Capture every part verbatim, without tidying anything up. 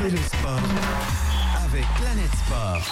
le sport avec Planète Sport.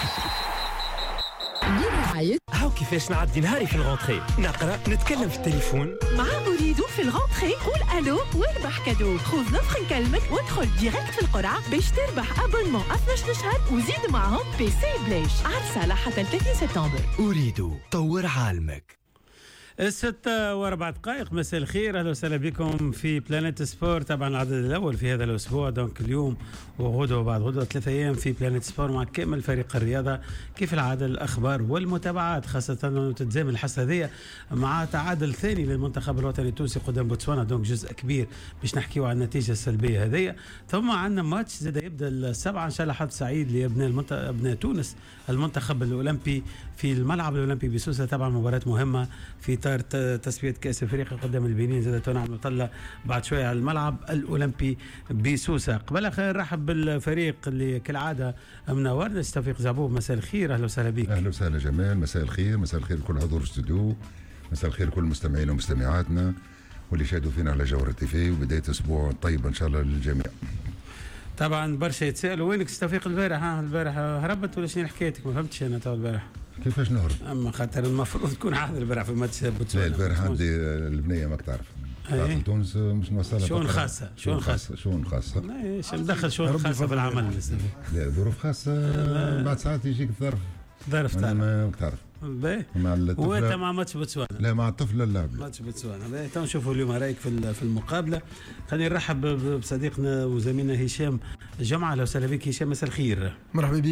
برعاية هاو كيفاش نعدي نهاري في الغونتري، نقرا نتكلم في التليفون مع أريدو في الغونتري. قول ألو واربح كادو. خذ نفخ نكلمك وادخل ديريكت في القرعة باش تربح أبونمون اثناش شهر وزيد معهم بي سي بلاش. عرسة حتى ثلاثين سبتمبر. أريدو طور عالمك. الستة وأربع دقائق. مساء الخير، أهلا وسهلا بكم في بلانيت سبور. طبعا العدد الأول في هذا الأسبوع، دونك اليوم وغدوة وبعد غدوة ثلاثة أيام في بلانيت سبور مع كامل فريق الرياضة. كيف العادة الأخبار والمتابعات، خاصة أنه تتزامن الحصة هذه مع تعادل ثاني للمنتخب الوطني التونسي قدام بوتسوانا، دونك جزء كبير باش نحكيو عن النتيجة السلبية هذه. ثم عندنا ماتش زاد يبدأ السبعة، إن شاء الله حظ سعيد لأبناء المنت... أبناء تونس. المنتخب الأولمبي في الملعب الأولمبي بسوسة، طبعا مباراة مهمة في إطار تسوية كأس أفريقيا قدام البنين. زاد تونع مطلة بعد شوية على الملعب الأولمبي بسوسة. قبل خير نرحب بالفريق اللي كالعادة منورنا، توفيق زعبوب. مساء الخير، أهلا وسهلا بك. أهلا وسهلا جمال، مساء الخير. مساء الخير لكل حضور الاستوديو، مساء الخير لكل مستمعينا ومستمعاتنا واللي شاهدوا فينا على جوهر تيفي. وبداية أسبوع طيب إن شاء الله للجميع. طبعا برشا يتسالوا وينك توفيق البارح؟ ها البارح هربت ولا شنو حكايتك؟ ما فهمتش انا تو البارح. كيفاش نهرب؟ اما خاطر المفروض تكون حاضر البارح في ماتش بوتسوانا. لا البارح عندي البنيه ماك تعرف. تعرف تونس مش نوصلها. شؤون خاصة، شؤون خاصة، شؤون خاصة. لا ايش ندخل شؤون خاصة في العمل؟ لا ظروف خاصة، بعد ساعات يجيك ظرف. ظرف تعرف. ما تعرف. باهي. مع الطفل. وانت مع ماتش بوتسوانا؟ لا مع الطفل اللعب. ماتش بوتسوانا. باهي تو نشوفوا اليوم رايك في في المقابلة. خلينا نرحب بصديقنا وزميلنا هشام جمعة. لو سهلا بك هشام، مساء الخير. مرحبا بك.